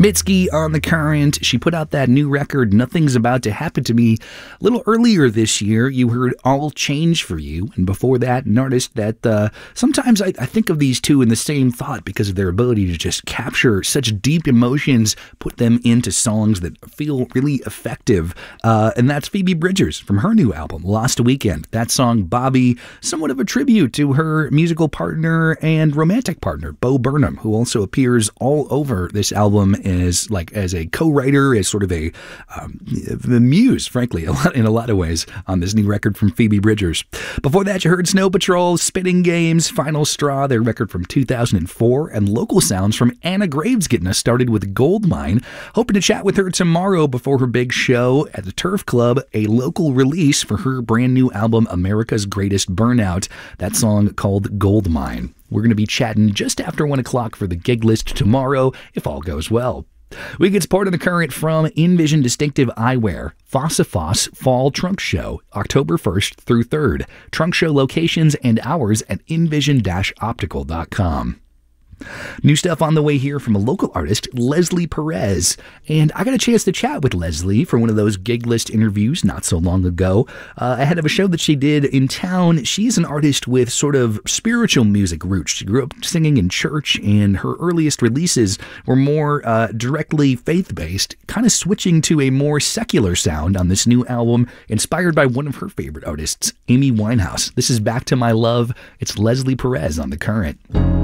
Mitski on The Current. She put out that new record, Nothing's About to Happen to Me, a little earlier this year. You heard All Change for You. And before that, an artist that sometimes I think of these two in the same thought because of their ability to just capture such deep emotions, put them into songs that feel really effective. And that's Phoebe Bridgers from her new album, Lost Weekend. That song, Bobby, somewhat of a tribute to her musical partner and romantic partner, Bo Burnham, who also appears all over this album as a co-writer, as sort of a muse, frankly, in a lot of ways on this new record from Phoebe Bridgers. Before that, you heard Snow Patrol, Spitting Games, Final Straw, their record from 2004, and local sounds from Anna Graves getting us started with Goldmine. Hoping to chat with her tomorrow before her big show at the Turf Club, a local release for her brand new album, America's Greatest Burnout, that song called Goldmine. We're going to be chatting just after 1 o'clock for the gig list tomorrow, if all goes well. We get support on The Current from InVision Distinctive Eyewear, Fossa Foss Fall Trunk Show, October 1st through 3rd. Trunk show locations and hours at invision-optical.com. New stuff on the way here from a local artist, Leslie Perez. And I got a chance to chat with Leslie for one of those gig list interviews not so long ago, ahead of a show that she did in town. She's an artist with sort of spiritual music roots. She grew up singing in church, and her earliest releases were more directly faith-based, kind of switching to a more secular sound on this new album, inspired by one of her favorite artists, Amy Winehouse. This is Back to My Love. It's Leslie Perez on The Current.